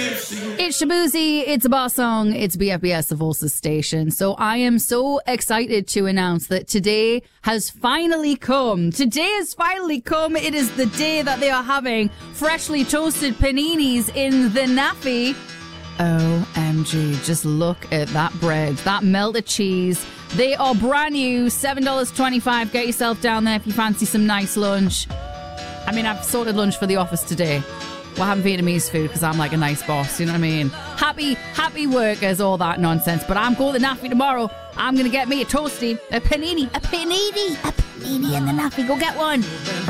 It's Shabuzi, it's a boss song, it's BFBS, the Volsa station. So I am so excited to announce that today has finally come. Today has finally come. It is the day that they are having freshly toasted paninis in the Naffy. OMG, just look at that bread, that melted cheese. They are brand new, $7.25. Get yourself down there if you fancy some nice lunch. I mean, I've sorted lunch for the office today. We're having Vietnamese food because I'm like a nice boss, you know what I mean? Happy workers, all that nonsense. But I'm going to the Naffy tomorrow. I'm going to get me a toasty, a panini in the Naffy. Go get one.